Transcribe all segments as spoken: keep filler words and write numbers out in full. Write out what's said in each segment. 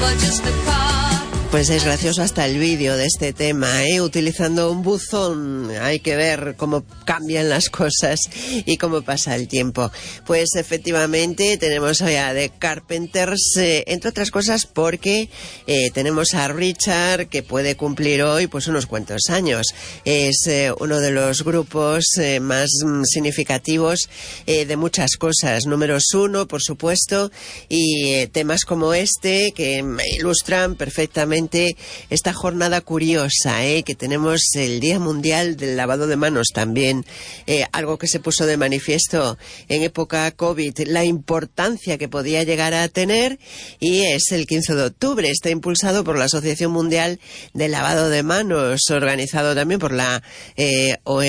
Pues es gracioso hasta el vídeo de este tema, ¿eh? Utilizando un buzón. Hay que ver cómo cambian las cosas y cómo pasa el tiempo. Pues efectivamente tenemos hoy a The Carpenters, eh, entre otras cosas porque eh, tenemos a Richard, que puede cumplir hoy pues unos cuantos años. Es eh, uno de los grupos eh, más mm, significativos eh, de muchas cosas. Números uno, por supuesto, y eh, temas como este que ilustran perfectamente esta jornada curiosa, ¿eh? que tenemos el Día Mundial del Lavado de Manos también, eh, algo que se puso de manifiesto en época COVID, la importancia que podía llegar a tener, y es el quince de octubre, está impulsado por la Asociación Mundial del Lavado de Manos, organizado también por la eh, O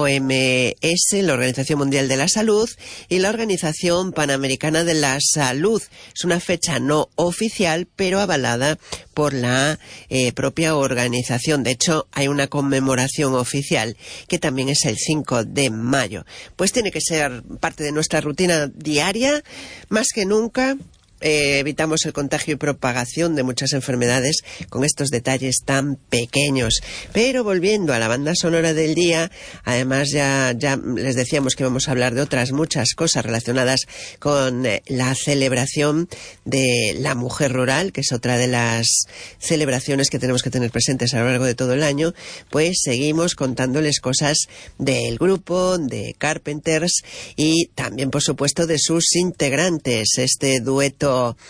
M S, la Organización Mundial de la Salud, y la Organización Panamericana de la Salud. Es una fecha no oficial, pero avalada por la eh, propia organización. De hecho, hay una conmemoración oficial que también es el cinco de mayo. Pues tiene que ser parte de nuestra rutina diaria, más que nunca. Eh, evitamos el contagio y propagación de muchas enfermedades con estos detalles tan pequeños. Pero volviendo a la banda sonora del día, además ya, ya les decíamos que vamos a hablar de otras muchas cosas relacionadas con eh, la celebración de la mujer rural, que es otra de las celebraciones que tenemos que tener presentes a lo largo de todo el año. Pues seguimos contándoles cosas del grupo, de Carpenters, y también, por supuesto, de sus integrantes, este dueto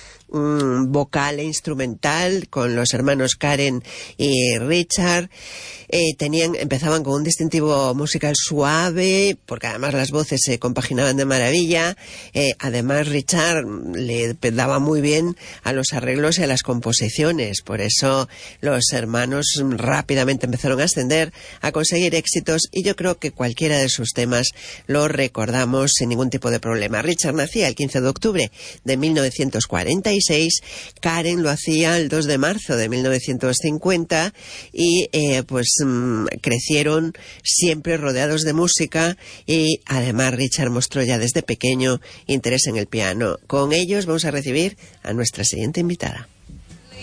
Um, vocal e instrumental con los hermanos Karen y Richard. Eh, tenían, empezaban con un distintivo musical suave, porque además las voces se compaginaban de maravilla. Eh, además Richard le daba muy bien a los arreglos y a las composiciones, por eso los hermanos rápidamente empezaron a ascender, a conseguir éxitos, y yo creo que cualquiera de sus temas lo recordamos sin ningún tipo de problema. Richard nacía el quince de octubre de mil novecientos cuarenta y seis, Karen lo hacía el dos de marzo de mil novecientos cincuenta, y eh, pues mmm, crecieron siempre rodeados de música, y además Richard mostró ya desde pequeño interés en el piano. Con ellos vamos a recibir a nuestra siguiente invitada.